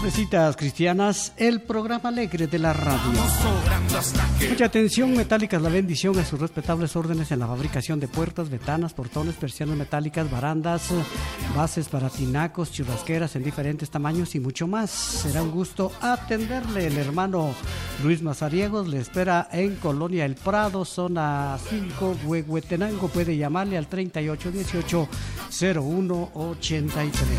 Cositas Cristianas, el programa alegre de la radio. Mucha atención, Metálicas, la bendición a sus respetables órdenes en la fabricación de puertas, ventanas, portones, persianas metálicas, barandas, bases para tinacos, churrasqueras en diferentes tamaños y mucho más. Será un gusto atenderle. El hermano Luis Mazariegos le espera en Colonia El Prado, zona 5, Huehuetenango. Puede llamarle al 3818-0183.